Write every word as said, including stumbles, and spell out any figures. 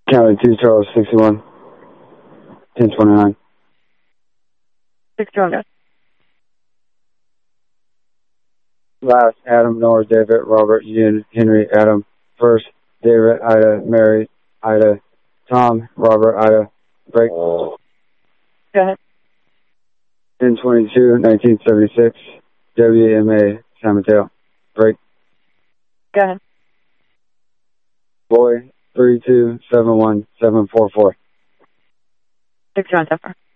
County two, Charles, sixty-one, ten twenty-nine. sixty-one, guys. Last, Adam, Nora, David, Robert, Eugene, Henry, Adam. First, David, Ida, Mary, Ida, Tom, Robert, Ida. Break. Go ahead. ten twenty-two, nineteen seventy-six. W M A, San Mateo. Break. Go ahead. Boy, three two seven one seven four four. sixty-one, Zephyr.